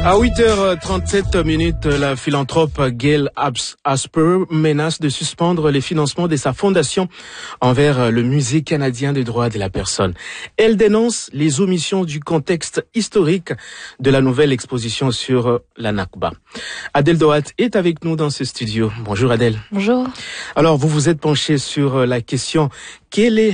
À 8h37, la philanthrope Gail Asper menace de suspendre les financements de sa fondation envers le Musée canadien des droits de la personne. Elle dénonce les omissions du contexte historique de la nouvelle exposition sur la Nakba. Adèle Doat est avec nous dans ce studio. Bonjour Adèle. Bonjour. Alors vous vous êtes penché sur la question: quelle est